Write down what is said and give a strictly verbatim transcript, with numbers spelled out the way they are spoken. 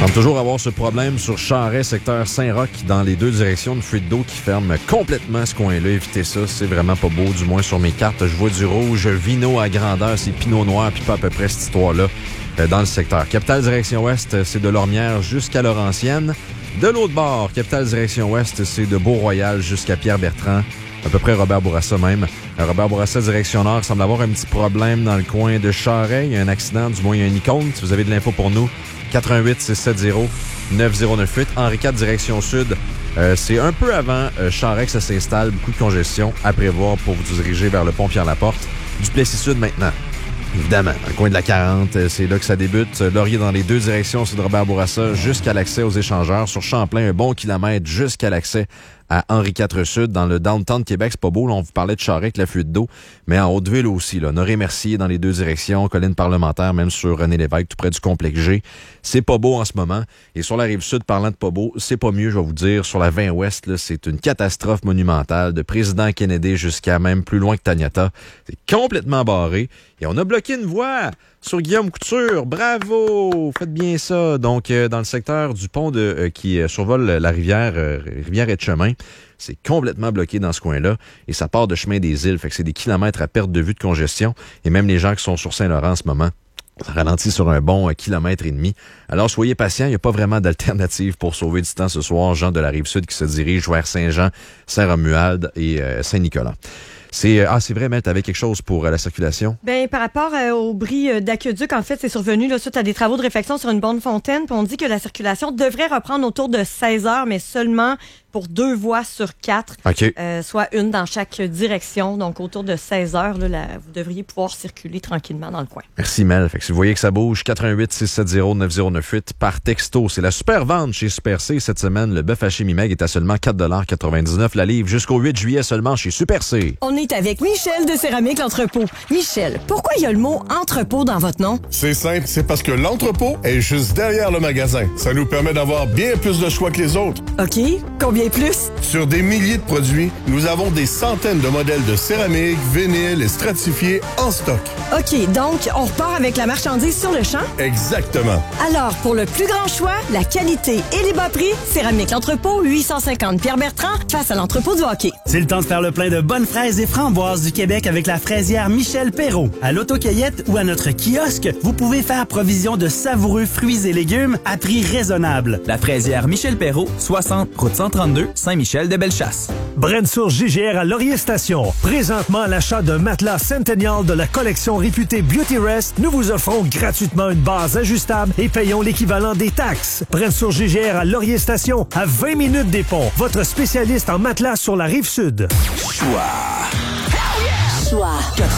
semble toujours avoir ce problème sur Charest, secteur Saint-Roch, dans les deux directions, une fuite d'eau qui ferme complètement ce coin-là. Évitez ça, c'est vraiment pas beau, du moins sur mes cartes. Je vois du rouge, vino à grandeur, c'est pinot noir, puis pas à peu près cette histoire-là euh, dans le secteur. Capitale direction ouest, c'est de Lormière jusqu'à Laurentienne. De l'autre bord, Capitale direction ouest, c'est de Beau-Royal jusqu'à Pierre-Bertrand. À peu près Robert Bourassa même. Robert Bourassa, direction nord, semble avoir un petit problème dans le coin de Charest. Il y a un accident, du moins il y a une icône. Si vous avez de l'info pour nous, quatre un huit six sept zéro neuf zéro neuf huit. Henri quatre, direction sud. Euh, c'est un peu avant euh, Charest que ça s'installe. Beaucoup de congestion à prévoir pour vous diriger vers le pont Pierre-Laporte. Du Plessis-Sud maintenant. Évidemment, dans le coin de la quarante, c'est là que ça débute. Laurier dans les deux directions, c'est de Robert Bourassa jusqu'à l'accès aux échangeurs. Sur Champlain, un bon kilomètre jusqu'à l'accès à Henri quatre Sud. Dans le downtown de Québec, c'est pas beau. Là, on vous parlait de Charest avec la fuite d'eau. Mais en Haute-Ville aussi, là, Honoré-Mercier dans les deux directions, colline parlementaire, même sur René-Lévesque, tout près du complexe G. C'est pas beau en ce moment. Et sur la Rive-Sud, parlant de pas beau, c'est pas mieux, je vais vous dire. Sur la vingt ouest, là, c'est une catastrophe monumentale. De Président Kennedy jusqu'à même plus loin que Taniata. C'est complètement barré. Et on a bloqué une voie sur Guillaume Couture. Bravo! Faites bien ça. Donc, euh, dans le secteur du pont de, euh, qui euh, survole la rivière, euh, rivière Etchemin, c'est complètement bloqué dans ce coin-là. Et ça part de chemin des îles. Fait que c'est des kilomètres à perte de vue de congestion. Et même les gens qui sont sur Saint-Laurent en ce moment, ça ralentit sur un bon euh, kilomètre et demi. Alors, soyez patients. Il n'y a pas vraiment d'alternative pour sauver du temps ce soir. Gens de la Rive-Sud qui se dirigent vers Saint-Jean, Saint-Romuald et euh, Saint-Nicolas. C'est, ah, c'est vrai, Mel, t'avais quelque chose pour euh, la circulation? Bien, par rapport euh, au bris euh, d'aqueduc, en fait, c'est survenu là, suite à des travaux de réfection sur une borne fontaine. Puis on dit que la circulation devrait reprendre autour de seize heures, mais seulement pour deux voies sur quatre, OK. euh, soit une dans chaque direction. Donc, autour de seize heures, là, la, vous devriez pouvoir circuler tranquillement dans le coin. Merci, Mel. Fait que si vous voyez que ça bouge, quatre un huit six sept zéro neuf zéro neuf huit par texto. C'est la super vente chez Super C cette semaine. Le bœuf haché Mi-Meg est à seulement quatre quatre-vingt-dix-neuf la livre jusqu'au huit juillet seulement chez Super C. On est avec Michel de Céramique L'Entrepôt. Michel, pourquoi il y a le mot entrepôt dans votre nom? C'est simple, c'est parce que l'entrepôt est juste derrière le magasin. Ça nous permet d'avoir bien plus de choix que les autres. OK. Combien plus? Sur des milliers de produits, nous avons des centaines de modèles de céramique, vinyle et stratifiés en stock. OK, donc on repart avec la marchandise sur le champ? Exactement. Alors, pour le plus grand choix, la qualité et les bas prix, Céramique L'Entrepôt, huit cent cinquante Pierre-Bertrand, face à l'entrepôt du hockey. C'est le temps de faire le plein de bonnes fraises et framboises du Québec avec la fraisière Michel Perrault. À l'autocueillette ou à notre kiosque, vous pouvez faire provision de savoureux fruits et légumes à prix raisonnable. La fraisière Michel Perrault, soixante, route cent trente-deux, Saint-Michel-de-Bellechasse. Brensour J G R à Laurier Station. Présentement, à l'achat d'un matelas Centennial de la collection réputée Beauty Rest, nous vous offrons gratuitement une base ajustable et payons l'équivalent des taxes. Brensour J G R à Laurier Station, à vingt minutes des ponts. Votre spécialiste en matelas sur la Rive-Sud. Choix. Choix.